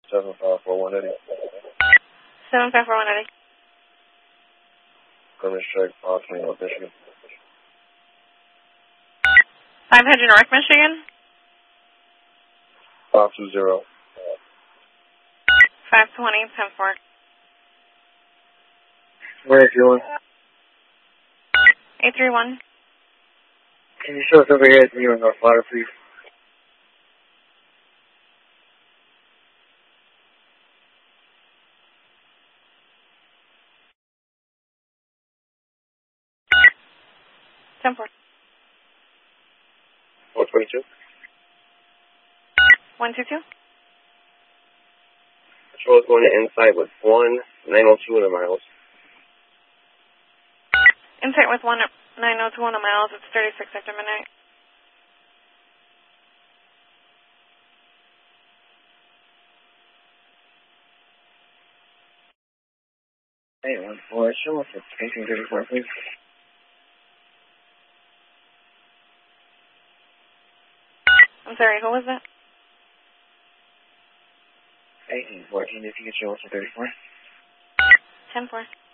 754-180. 754-180. Permission check, 520 North Michigan. 500 North Michigan. 520. 520, 10-4. Where are you going? 831. Can you show us over here at New York North Florida, please? Ten-4. 422. 122. Patrol is going to Insight with 1902 miles. Insight with 1902 miles. It's 36 after midnight. Hey, 14, show us at 1834, please. I'm sorry, who was that? 1814, if you could show us at 34. 10-4.